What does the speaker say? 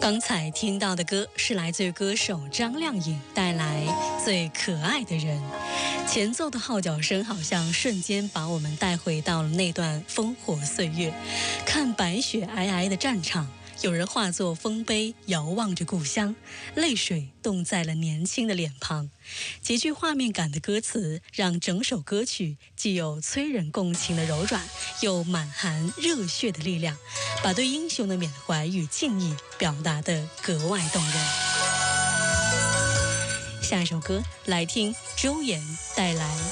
刚才听到的歌是来自于歌手张靓颖带来《最可爱的人》，前奏的号角声好像瞬间把我们带回到了那段烽火岁月，看白雪皑皑的战场，有人化作丰碑遥望着故乡，泪水冻在了年轻的脸庞。极具画面感的歌词让整首歌曲既有催人共情的柔软，又满含热血的力量，把对英雄的缅怀与敬意表达得格外动人。下一首歌来听周岩带来